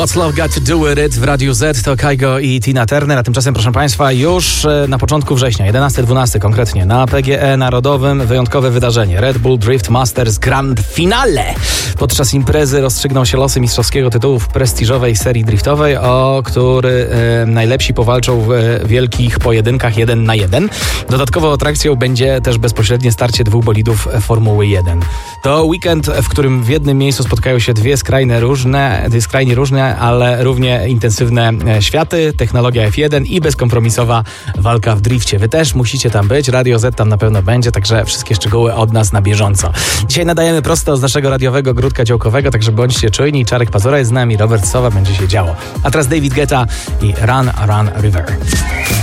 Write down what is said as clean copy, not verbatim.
What's Love Got To Do With It w Radiu Z, to Kygo i Tina Turner, a tymczasem, proszę Państwa, już na początku września, 11-12 konkretnie, na PGE Narodowym wyjątkowe wydarzenie Red Bull Drift Masters Grand Finale. Podczas imprezy rozstrzygną się losy mistrzowskiego tytułu w prestiżowej serii driftowej, o który najlepsi powalczą w wielkich pojedynkach 1 na 1. Dodatkową atrakcją będzie też bezpośrednie starcie dwóch bolidów Formuły 1. To weekend, w którym w jednym miejscu spotkają się dwie skrajnie różne, ale równie intensywne światy, technologia F1 i bezkompromisowa walka w drifcie. Wy też musicie tam być, Radio Z tam na pewno będzie, także wszystkie szczegóły od nas na bieżąco. Dzisiaj nadajemy prosto z naszego radiowego ogródka działkowego, także bądźcie czujni. Czarek Pazura jest z nami, Robert Sowa, będzie się działo. A teraz David Guetta i Run Run River.